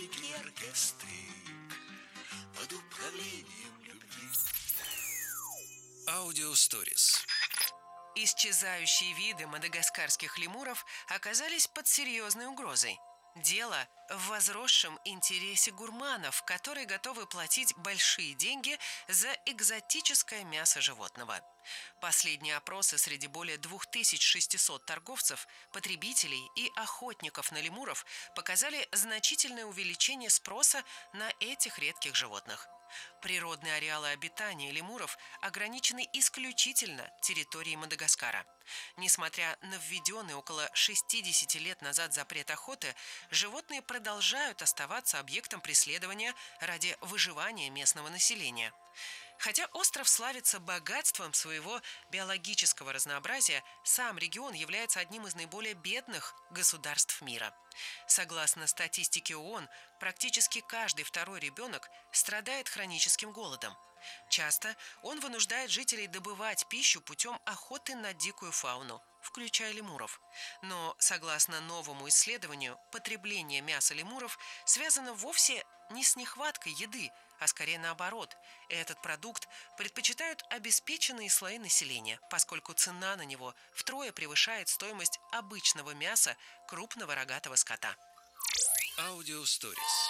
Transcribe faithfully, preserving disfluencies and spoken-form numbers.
великий оркестрик под управлением любви. Аудиосторис. Исчезающие виды мадагаскарских лемуров оказались под серьезной угрозой. Дело в возросшем интересе гурманов, которые готовы платить большие деньги за экзотическое мясо животного. Последние опросы среди более две тысячи шестьсот торговцев, потребителей и охотников на лемуров показали значительное увеличение спроса на этих редких животных. Природные ареалы обитания лемуров ограничены исключительно территорией Мадагаскара. Несмотря на введенный около шестидесяти лет назад запрет охоты, животные продолжают оставаться объектом преследования ради выживания местного населения. Хотя остров славится богатством своего биологического разнообразия, сам регион является одним из наиболее бедных государств мира. Согласно статистике ООН, практически каждый второй ребенок страдает хроническим голодом. Часто он вынуждает жителей добывать пищу путем охоты на дикую фауну, включая лемуров. Но, согласно новому исследованию, потребление мяса лемуров связано вовсе не с нехваткой еды, а скорее наоборот. Этот продукт предпочитают обеспеченные слои населения, поскольку цена на него втрое превышает стоимость обычного мяса крупного рогатого скота. Аудиосторис.